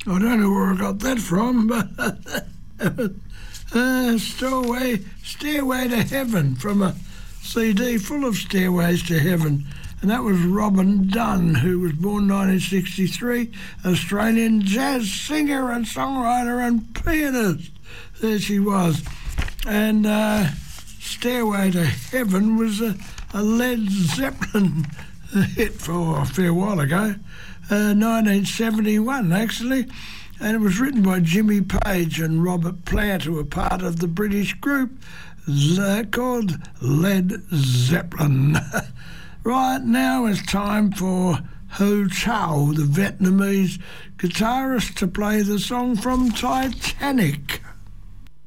I don't know where I got that from, but Stairway to Heaven from a CD full of Stairways to Heaven. And that was Robin Dunn, who was born 1963, Australian jazz singer and songwriter and pianist. There she was. And Stairway to Heaven was a Led Zeppelin hit for a fair while ago, 1971 actually, and it was written by Jimmy Page and Robert Plant, who were part of the British group called Led Zeppelin. Right, now it's time for Ho Chow, the Vietnamese guitarist, to play the song from Titanic.